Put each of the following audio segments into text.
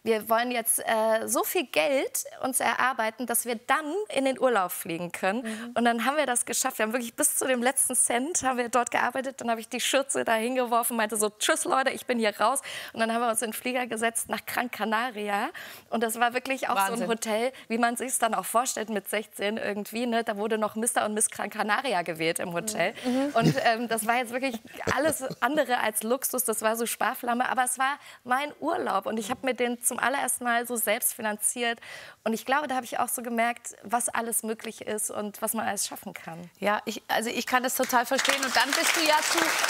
wir wollen jetzt so viel Geld uns erarbeiten, dass wir dann in den Urlaub fliegen können. Und dann haben wir das geschafft. Wir haben wirklich bis zu dem letzten Cent haben wir dort gearbeitet. Dann habe ich die Schürze da hingeworfen, meinte so, tschüss Leute, ich bin hier raus. Und dann haben wir uns in den Flieger gesetzt nach Gran Canaria. Und das war wirklich auch Wahnsinn. so ein Hotel, wie man sich es dann auch vorstellt mit 16 irgendwie. Ne? Da wurde noch Mr. und Miss Gran Canaria gewählt im Hotel. Und das war jetzt wirklich alles andere als Luxus. Das war so Sparflamme. Aber es war mein Urlaub. Und ich habe mir den zum allerersten Mal so selbst finanziert. Und ich glaube, da habe ich auch so gemerkt, was alles möglich ist und was man alles schaffen kann. Ja, ich kann das total verstehen. Und dann bist du ja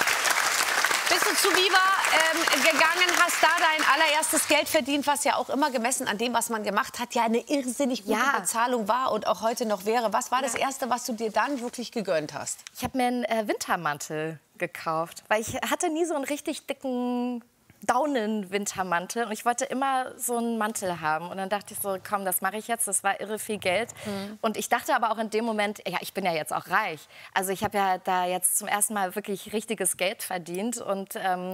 zu Viva gegangen, hast da dein allererstes Geld verdient, was ja auch immer gemessen an dem, was man gemacht hat, ja eine irrsinnig gute Bezahlung war und auch heute noch wäre. Was war das Erste, was du dir dann wirklich gegönnt hast? Ich habe mir einen Wintermantel gekauft, weil ich hatte nie so einen richtig dicken Daunenwintermantel und ich wollte immer so einen Mantel haben. Und dann dachte ich so, komm, das mache ich jetzt. Das war irre viel Geld. Und ich dachte aber auch in dem Moment, ja, ich bin ja jetzt auch reich. Also ich habe ja da jetzt zum ersten Mal wirklich richtiges Geld verdient und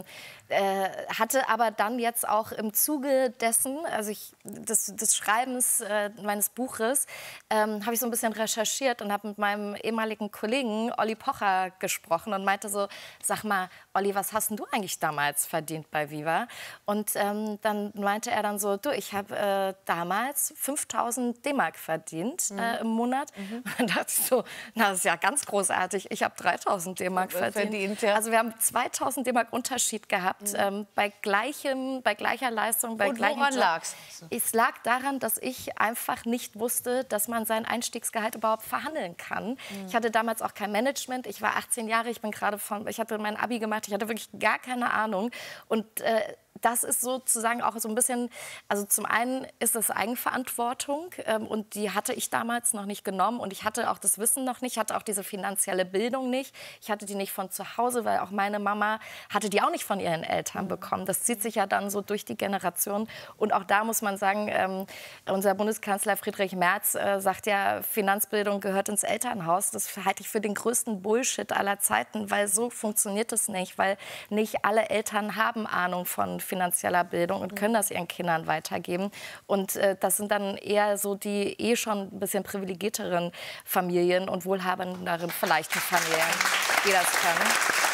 hatte aber dann jetzt auch im Zuge dessen, also des Schreibens meines Buches, habe ich so ein bisschen recherchiert und habe mit meinem ehemaligen Kollegen Olli Pocher gesprochen und meinte so, sag mal, Olli, was hast denn du eigentlich damals verdient bei Viva? Und dann meinte er dann so, du, ich habe damals 5.000 D-Mark verdient im Monat. Und dann dachte ich so, na, das ist ja ganz großartig. Ich habe 3.000 D-Mark verdient. Ja. Also wir haben 2.000 D-Mark Unterschied gehabt bei gleicher Leistung, bei gleichem woran Job. lag's? Es lag daran, dass ich einfach nicht wusste, dass man sein Einstiegsgehalt überhaupt verhandeln kann. Ich hatte damals auch kein Management. Ich war 18 Jahre, ich hatte mein Abi gemacht. Ich hatte wirklich gar keine Ahnung. Und das ist sozusagen auch so ein bisschen, also zum einen ist es Eigenverantwortung und die hatte ich damals noch nicht genommen und ich hatte auch das Wissen noch nicht, hatte auch diese finanzielle Bildung nicht. Ich hatte die nicht von zu Hause, weil auch meine Mama hatte die auch nicht von ihren Eltern bekommen. Das zieht sich ja dann so durch die Generation und auch da muss man sagen, unser Bundeskanzler Friedrich Merz sagt ja, Finanzbildung gehört ins Elternhaus. Das halte ich für den größten Bullshit aller Zeiten, weil so funktioniert es nicht, weil nicht alle Eltern haben Ahnung von finanzieller Bildung und können das ihren Kindern weitergeben. Und das sind dann eher so die schon ein bisschen privilegierteren Familien und wohlhabenderen vielleicht Familien, die das können.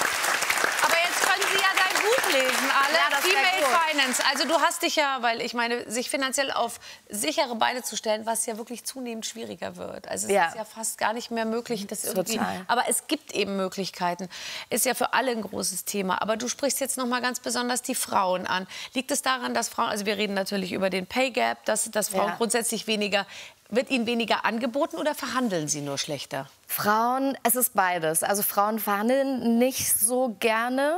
Aber jetzt können Sie ja dein Buch lesen, alle. Ja, das Female gut. Finance. Also du hast dich ja, weil ich meine, sich finanziell auf sichere Beine zu stellen, was ja wirklich zunehmend schwieriger wird. Also es ist ja fast gar nicht mehr möglich, das irgendwie. Total. Aber es gibt eben Möglichkeiten. Ist ja für alle ein großes Thema. Aber du sprichst jetzt noch mal ganz besonders die Frauen an. Liegt es daran, dass Frauen, also wir reden natürlich über den Pay Gap, dass Frauen grundsätzlich wird ihnen weniger angeboten oder verhandeln sie nur schlechter? Frauen, es ist beides. Also Frauen verhandeln nicht so gerne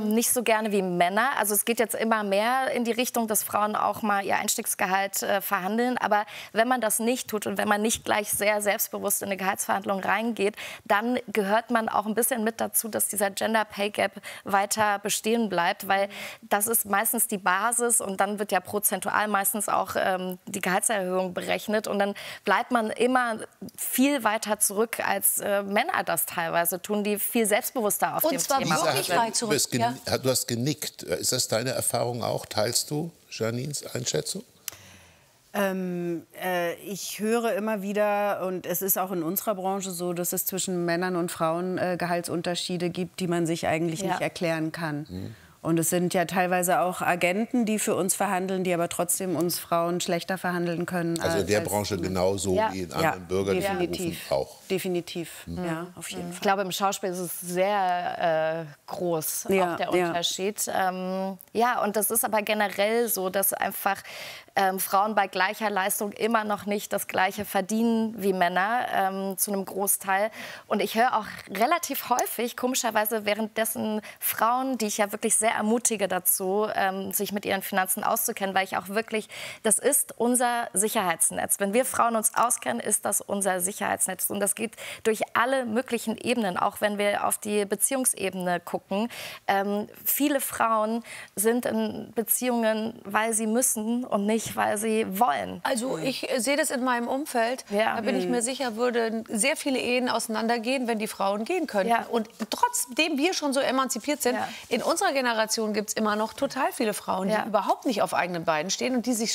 wie Männer. Also es geht jetzt immer mehr in die Richtung, dass Frauen auch mal ihr Einstiegsgehalt verhandeln. Aber wenn man das nicht tut und wenn man nicht gleich sehr selbstbewusst in eine Gehaltsverhandlung reingeht, dann gehört man auch ein bisschen mit dazu, dass dieser Gender Pay Gap weiter bestehen bleibt, weil das ist meistens die Basis und dann wird ja prozentual meistens auch die Gehaltserhöhung berechnet und dann bleibt man immer viel weiter zurück, als Männer das teilweise tun, die viel selbstbewusster auf dem Thema sind. Und zwar wirklich weit zurück. Du hast genickt. Ist das deine Erfahrung auch? Teilst du Janines Einschätzung? Ich höre immer wieder, und es ist auch in unserer Branche so, dass es zwischen Männern und Frauen Gehaltsunterschiede gibt, die man sich eigentlich nicht erklären kann. Und es sind ja teilweise auch Agenten, die für uns verhandeln, die aber trotzdem uns Frauen schlechter verhandeln können. Also in der Branche genauso wie in anderen Bürgerberufen auch. Definitiv, ja, auf jeden Fall. Ich glaube, im Schauspiel ist es sehr groß, auch der Unterschied. Ja, und das ist aber generell so, dass einfach Frauen bei gleicher Leistung immer noch nicht das Gleiche verdienen wie Männer, zu einem Großteil. Und ich höre auch relativ häufig, komischerweise währenddessen Frauen, die ich ja wirklich sehr ermutige dazu, sich mit ihren Finanzen auszukennen, weil ich auch wirklich, das ist unser Sicherheitsnetz. Wenn wir Frauen uns auskennen, ist das unser Sicherheitsnetz. Und das geht durch alle möglichen Ebenen, auch wenn wir auf die Beziehungsebene gucken. Viele Frauen sind in Beziehungen, weil sie müssen und nicht, weil sie wollen. Also ich sehe das in meinem Umfeld. Da bin ich mir sicher, würden sehr viele Ehen auseinandergehen, wenn die Frauen gehen können. Und trotzdem wir schon so emanzipiert sind, in unserer Generation gibt es immer noch total viele Frauen, die überhaupt nicht auf eigenen Beinen stehen und die sich